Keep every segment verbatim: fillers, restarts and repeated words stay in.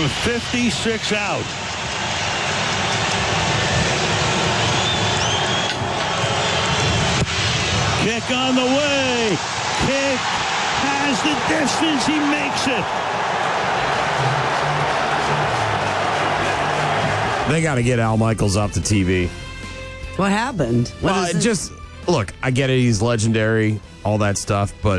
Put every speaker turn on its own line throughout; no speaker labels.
from fifty-six out. Kick on the way. Kick has the distance. He makes it.
They got to get Al Michaels off the T V.
What happened? What
Well,
is it?
just look, I get it. He's legendary, all that stuff, but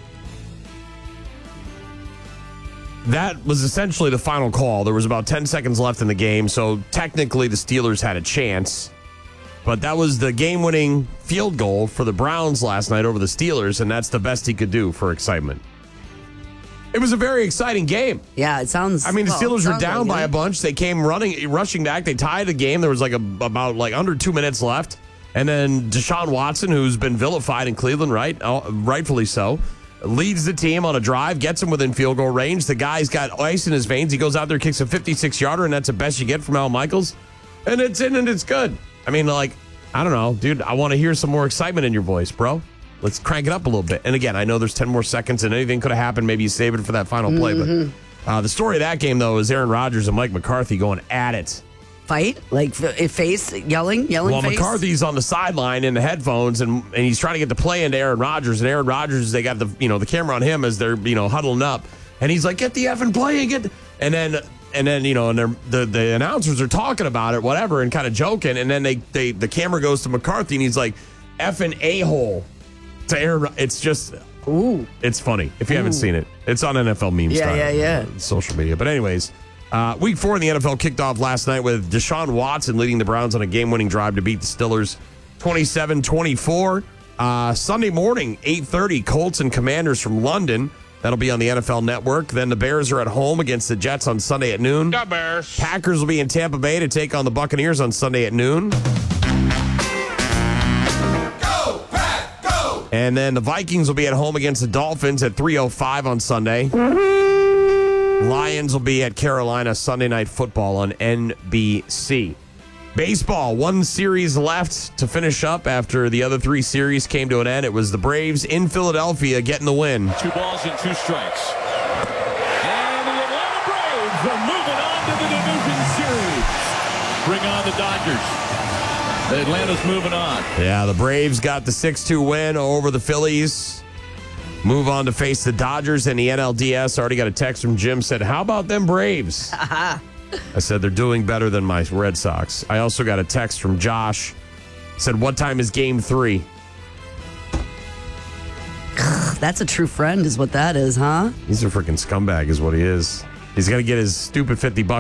that was essentially the final call. There was about ten seconds left in the game, so technically the Steelers had a chance. But that was the game-winning field goal for the Browns last night over the Steelers, and that's the best he could do for excitement. It was a very exciting game.
Yeah, it sounds.
I mean, the
well,
Steelers were
sounds
down
like
by
it.
a bunch. They came running, rushing back. They tied the game. There was like a, about like under two minutes left. And then Deshaun Watson, who's been vilified in Cleveland, right? Oh, rightfully so, leads the team on a drive, gets him within field goal range. The guy's got ice in his veins. He goes out there, kicks a fifty-six yarder, and that's the best you get from Al Michaels. And it's in and it's good. I mean, like, I don't know, dude. I want to hear some more excitement in your voice, bro. Let's crank it up a little bit. And again, I know there's ten more seconds and anything could have happened. Maybe you save it for that final play.
Mm-hmm.
But uh, the story of that game, though, is Aaron Rodgers and Mike McCarthy going at it.
Fight? Like f- face, yelling, yelling
Well,
face?
McCarthy's on the sideline in the headphones, and, and he's trying to get the play into Aaron Rodgers. And Aaron Rodgers, they got the you know the camera on him as they're you know huddling up, and he's like, "Get the effing play and get." And then and then you know, and they're, the the announcers are talking about it, whatever, and kind of joking. And then they they the camera goes to McCarthy, and he's like, "Effing a hole." To Aaron, it's just,
Ooh.
it's funny. If you haven't seen it, it's on N F L memes.
Yeah,
style,
yeah, yeah.
uh, social media. But anyways, uh, week four in the N F L kicked off last night with Deshaun Watson leading the Browns on a game-winning drive to beat the Steelers twenty-seven twenty-four. Uh, Sunday morning, eight thirty, Colts and Commanders from London. That'll be on the N F L Network. Then the Bears are at home against the Jets on Sunday at noon.
The Bears.
Packers will be in Tampa Bay to take on the Buccaneers on Sunday at noon. And then the Vikings will be at home against the Dolphins at three oh five on Sunday. Lions will be at Carolina Sunday Night Football on N B C. Baseball, one series left to finish up after the other three series came to an end. It was the Braves in Philadelphia getting the win.
Two balls and two strikes. And the Atlanta Braves are moving on to the division series. Bring on the Dodgers. Atlanta's moving on.
Yeah, the Braves got the six two win over the Phillies. Move on to face the Dodgers and the N L D S. Already got a text from Jim, said, how about them Braves? I said, they're doing better than my Red Sox. I also got a text from Josh. Said, what time is game three?
That's a true friend is what that is, huh?
He's a freaking scumbag is what he is. He's going to get his stupid fifty bucks